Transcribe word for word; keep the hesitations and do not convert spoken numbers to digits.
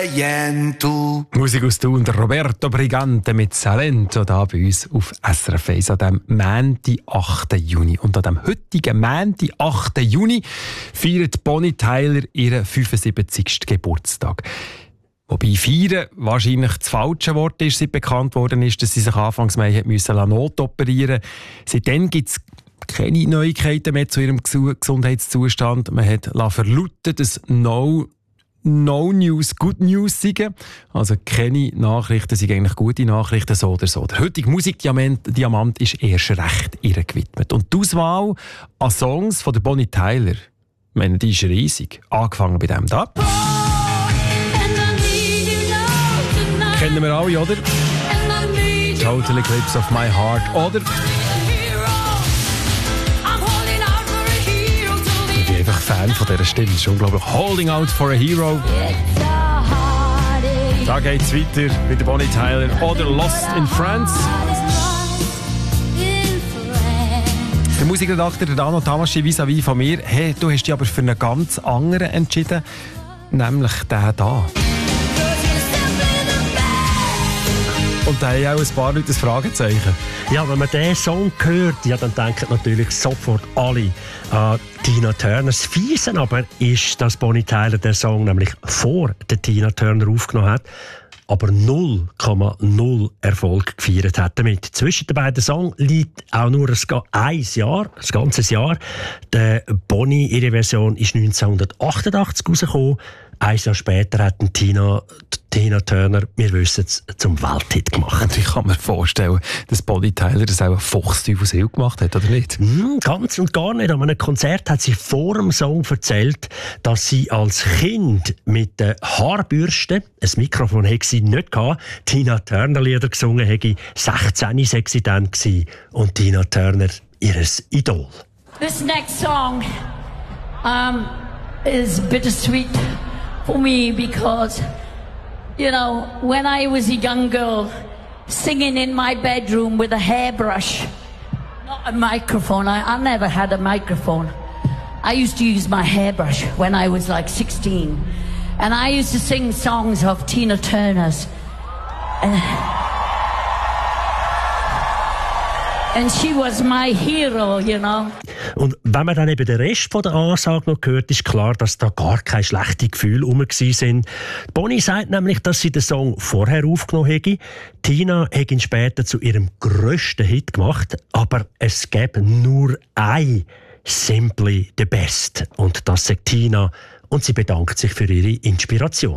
Salento. Musik aus Thun, der Roberto Brigante mit Salento, da bei uns auf S R F eins an diesem Montag, achten Juni. Und an diesem heutigen Montag, achten Juni, feiert Bonnie Tyler ihren fünfundsiebzigsten Geburtstag. Wobei feiern wahrscheinlich das falsche Wort ist, seit bekannt worden ist, dass sie sich anfangs Mai müssen notoperieren musste. Seitdem gibt es keine Neuigkeiten mehr zu ihrem Gesundheitszustand. Man hat verlauten, dass no, no News Good News seien. Also keine Nachrichten sind eigentlich gute Nachrichten, so oder so. Der heutige Musikdiamant Diamant ist erst recht ihr gewidmet. Und die Auswahl an Songs von der Bonnie Tyler, ich meine, die ist riesig. Angefangen bei dem da. Kennen wir alle, oder? Total Eclipse of My Heart, oder? Ich bin einfach Fan von dieser Stimme. Das ist unglaublich. Holding Out for a Hero. Da geht's weiter mit der Bonnie Tyler. Oder Lost in France. Der Musikredakteur Dano Tamaschi vis-à-vis von mir. Hey, du hast dich aber für einen ganz anderen entschieden. Nämlich den da. Und da haben auch ein paar Leute ein Fragezeichen. Ja, wenn man diesen Song hört, ja, dann denken natürlich sofort alle an Tina Turner. Das Fiese aber ist, dass Bonnie Tyler den Song nämlich vor der Tina Turner aufgenommen hat, aber null Komma null Erfolg gefeiert hat damit. Zwischen den beiden Songs liegt auch nur ein Jahr, ein ganzes Jahr. Der Bonnie, ihre Version, ist neunzehnhundertachtundachtzig rausgekommen. Ein Jahr später hat Tina, Tina Turner, wir wissen es, zum Welthit gemacht. Und ich kann mir vorstellen, dass Bonnie Tyler das auch ein Fuchsteufelshill gemacht hat, oder nicht? Mm, ganz und gar nicht. An einem Konzert hat sie vor dem Song erzählt, dass sie als Kind mit der Haarbürste, ein Mikrofon hätte sie nicht gehabt, Tina Turner Lieder gesungen hätte. sechzehn sei sie dann gewesen. Und Tina Turner, ihr Idol. This next song um, is bittersweet for me because, you know, when I was a young girl singing in my bedroom with a hairbrush, not a microphone, I, I never had a microphone. I used to use my hairbrush when I was like sixteen. And I used to sing songs of Tina Turner's. And, and she was my hero, you know. Und wenn man dann eben den Rest von der Ansage noch hört, ist klar, dass da gar keine schlechten Gefühle rum waren. Bonnie sagt nämlich, dass sie den Song vorher aufgenommen hätte. Tina hat ihn später zu ihrem grössten Hit gemacht, aber es gäbe nur ein Simply the Best. Und das sagt Tina und sie bedankt sich für ihre Inspiration.